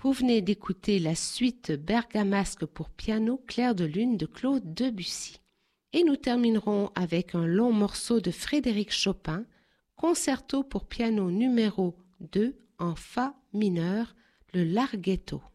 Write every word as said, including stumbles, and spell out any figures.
Vous venez d'écouter la suite bergamasque pour piano Clair de lune de Claude Debussy. Et nous terminerons avec un long morceau de Frédéric Chopin, concerto pour piano numéro deux en fa mineur, le Larghetto.